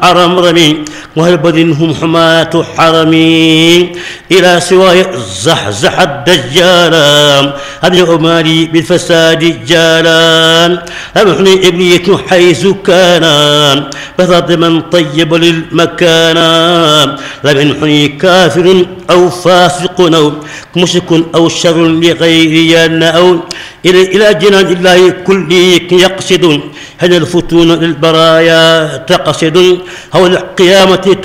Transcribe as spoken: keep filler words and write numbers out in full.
عرمرمي وهل بدنهم حماة حرمي إلى سواي زحزح الدجال أبلغ مالي بالفساد جالان أمحني إبلية حيث كان بفضل من طيب للمكان لم ينحني كافر أو فاسق أو مشرك أو شر لغيري أو إلى إلى جنان الله كل يقصد هل الفتون للبرايا تقصد هو القيامة